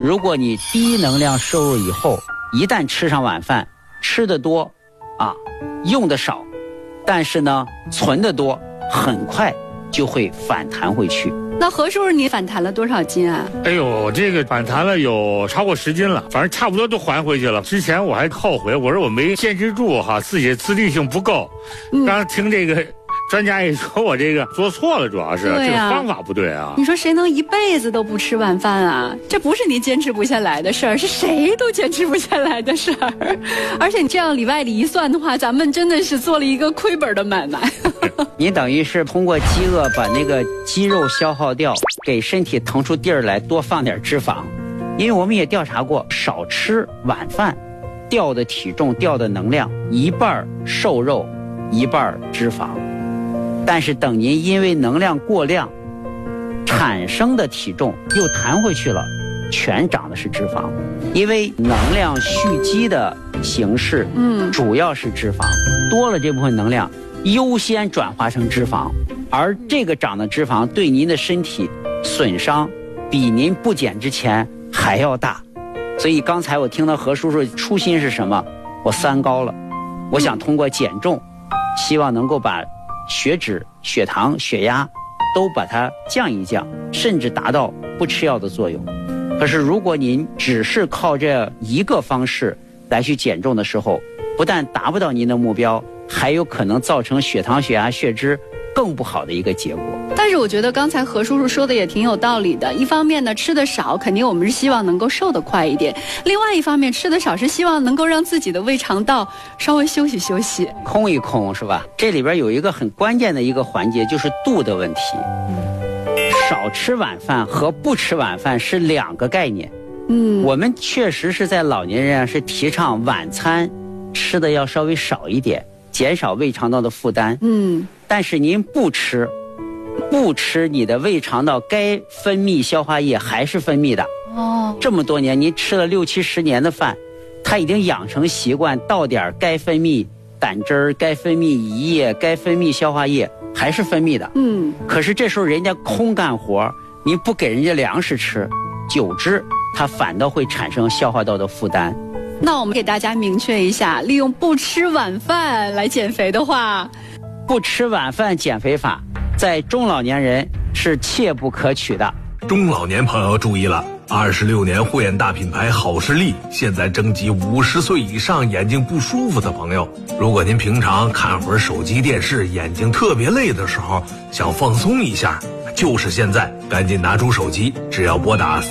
如果你低能量摄入以后，一旦吃上晚饭，吃得多啊，用得少，但是呢存得多，很快就会反弹回去。 那何叔叔，你反弹了多少斤啊？ 哎呦，这个反弹了有超过10斤了，反正差不多都还回去了。之前我还后悔，我说我没坚持住哈，自己自律性不够。刚听这个专家一说，我这个做错了，主要是这个方法不对啊。 你说谁能一辈子都不吃晚饭啊？这不是你坚持不下来的事儿，是谁都坚持不下来的事儿。而且你这样里外里一算的话，咱们真的是做了一个亏本的买卖。 你等于是通过饥饿把那个肌肉消耗掉，给身体腾出地儿来，多放点脂肪。因为我们也调查过，少吃晚饭掉的体重掉的能量一半瘦肉一半脂肪，但是等您因为能量过量产生的体重又弹回去了，全长的是脂肪。因为能量蓄积的形式主要是脂肪，多了这部分能量优先转化成脂肪，而这个长的脂肪对您的身体损伤比您不减之前还要大。所以刚才我听到何叔叔初心是什么？我3高了，我想通过减重，希望能够把血脂、血糖、血压都把它降一降，甚至达到不吃药的作用。可是如果您只是靠这一个方式来去减重的时候，不但达不到您的目标，还有可能造成血糖、血压、血脂更不好的一个结果。 但是我觉得刚才何叔叔说的也挺有道理的。一方面呢，吃的少，肯定我们是希望能够瘦得快一点；另外一方面，吃的少是希望能够让自己的胃肠道稍微休息休息， 空一空，是吧？这里边有一个很关键的一个环节，就是度的问题。少吃晚饭和不吃晚饭是2个概念。我们确实是在老年人是提倡晚餐吃的要稍微少一点，减少胃肠道的负担。但是您不吃，你的胃肠道该分泌消化液还是分泌的。这么多年您吃了6、70年的饭，它已经养成习惯，到点该分泌胆汁儿，该分泌胰液，该分泌消化液还是分泌的。可是这时候人家空干活，您不给人家粮食吃，久之它反倒会产生消化道的负担。 那我们给大家明确一下，利用不吃晚饭来减肥的话， 不吃晚饭减肥法在中老年人是切不可取的。 中老年朋友注意了，26年护眼大品牌好视力现在征集50岁以上眼睛不舒服的朋友。如果您平常看会儿手机电视，眼睛特别累的时候，想放松一下，就是现在，赶紧拿出手机，只要拨打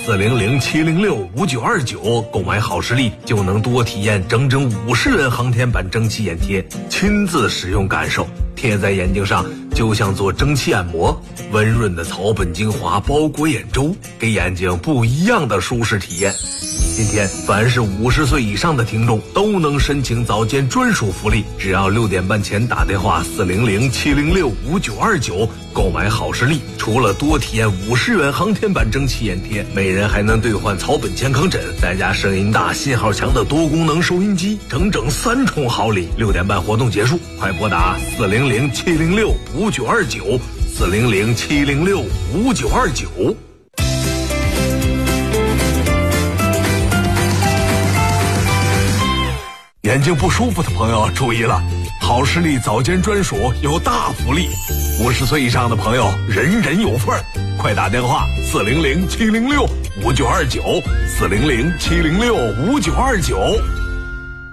400-706-5929购买好视力，就能多体验整整50元航天版蒸汽眼贴，亲自使用感受，贴在眼睛上就像做蒸汽按摩，温润的草本精华包裹眼周，给眼睛不一样的舒适体验。今天凡是50岁以上的听众都能申请早间专属福利，只要6点半前打电话400-706-5929购买好视力，除了多体验50元航天版蒸汽眼贴，每人还能兑换草本健康枕，再加声音大信号强的多功能收音机，整整3重好礼。6点半活动结束，快拨打400-706-5929 400-706-5929。眼睛不舒服的朋友注意了，好视力早间专属有大福利，50岁以上的朋友人人有份儿，快打电话400-706-5929 400-706-5929。